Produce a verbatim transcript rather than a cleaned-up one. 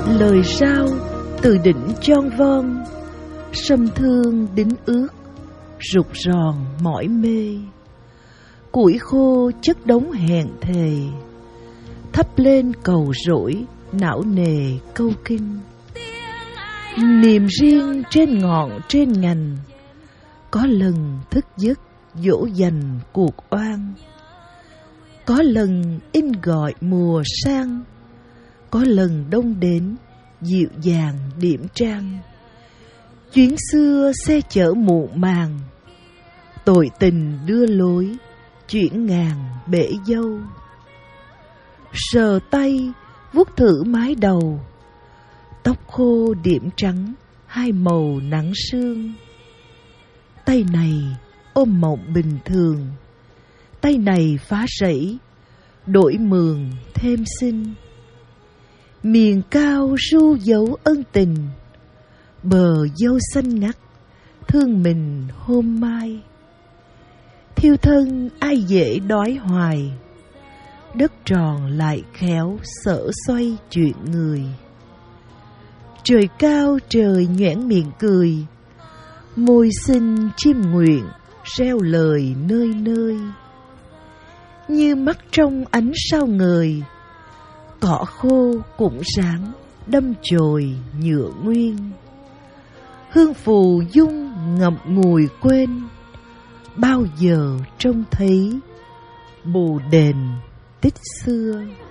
Lời rao từ đỉnh Chon Von, sâm thương đính ước, rục ròn mỏi mê. Củi khô chất đống hẹn thề, thắp lên cầu rỗi não nề câu kinh. Niềm riêng trên ngọn trên ngành, có lần thức giấc dỗ dành cuộc oan, có lần in gọi mùa sang, có lần đông đến dịu dàng điểm trang. Chuyến xưa xe chở muộn màng, tội tình đưa lối chuyển ngàn bể dâu. Sờ tay vuốt thử mái đầu, tóc khô điểm trắng hai màu nắng sương. Tay này ôm mộng bình thường, tay này phá rẫy đổi mường thêm xinh. Miền cao ru dấu ân tình, bờ dâu xanh ngắt thương mình hôm mai. Thiêu thân ai dễ đói hoài, đất tròn lại khéo sở xoay chuyện người. Trời cao trời nhoẻn miệng cười, môi xinh chim nguyện reo lời nơi nơi. Như mắt trong ánh sao ngời, cỏ khô cũng sáng đâm chồi nhựa nguyên. Hương phù dung ngậm ngùi quên, bao giờ trông thấy bồ đền tích xưa.